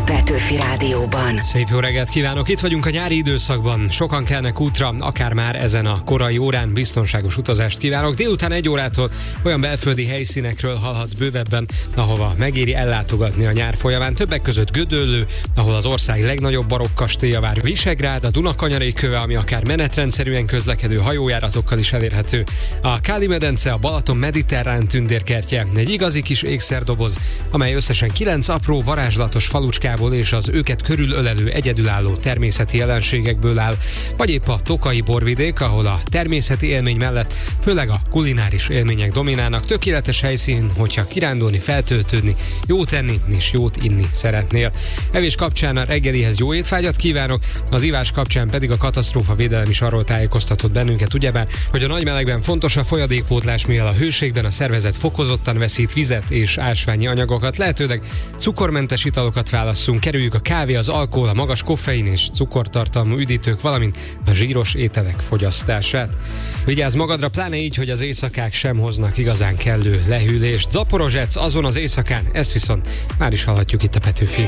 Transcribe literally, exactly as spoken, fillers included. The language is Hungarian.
Petőfi Rádióban. Szép jó reggelt kívánok! Itt vagyunk a nyári időszakban. Sokan kelnek útra, akár már ezen a korai órán. Biztonságos utazást kívánok. Délután egy órától olyan belföldi helyszínekről hallhatsz bővebben, ahova megéri ellátogatni a nyár folyamán. Többek között Gödöllő, ahol az ország legnagyobb barokk kastélya vár, Visegrád, a Dunakanyari köve, ami akár menetrendszerűen közlekedő hajójáratokkal is elérhető, a Káli-medence, a Balaton mediterrán tündérkertje, egy igazi kis ékszerdoboz, amely összesen kilenc apró varázslatos falucskából és az őket körülölelő egyedülálló természeti jelenségekből áll, vagy épp a Tokai borvidék, ahol a természeti élmény mellett főleg a kulináris élmények dominálnak. Tökéletes helyszín, hogyha kirándulni, feltöltődni, jót enni és jót inni szeretnél. Evés kapcsán a reggelihez jó étvágyat kívánok, az ivás kapcsán pedig a katasztrófavédelem is arról tájékoztatott bennünket, ugyebár, hogy a nagy melegben fontos a folyadékpótlás, mivel a hőségben a szervezet fokozottan veszít vizet és ásványi anyagokat, lehetőleg cukormentes italokat válasszunk, kerüljük a kávé, az alkohol, a magas koffein és cukortartalmú üdítők, valamint a zsíros ételek fogyasztását. Vigyázz magadra, pláne így, hogy az éjszakák sem hoznak igazán kellő lehűlést. Zaporozsec azon az éjszakán, ezt viszont már is hallhatjuk itt a Petőfi.